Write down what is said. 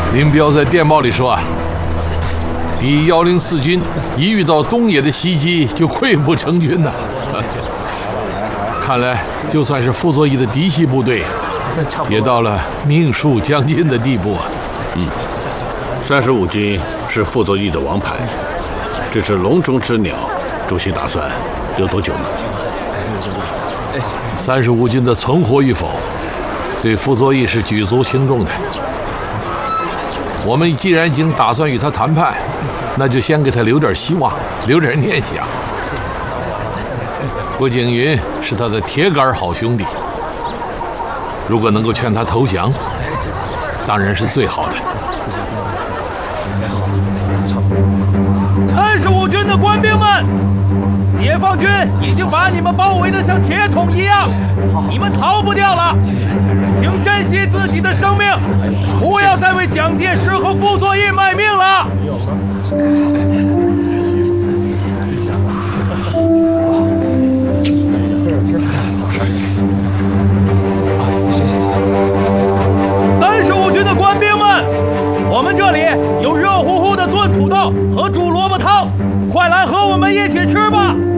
林彪在电报里说啊，第104军一遇到东野的袭击就溃不成军呐。看来就算是傅作义的嫡系部队，也到了命数将尽的地步啊。 35军是傅作义的王牌，这只笼中之鸟，主席打算有多久呢 ？35军的存活与否，对傅作义是举足轻重的。我们既然已经打算与他谈判，那就先给他留点希望，留点念想。郭景云是他的铁杆好兄弟，如果能够劝他投降，当然是最好的。 35军的官兵们，解放军已经把你们包围得像铁桶一样，你们逃不掉了。请珍惜自己的生命，不要再为蒋介石和傅作义卖命了。35军的官兵们，我们这里有热乎乎的炖土豆和煮萝卜汤，快来和我们一起吃吧。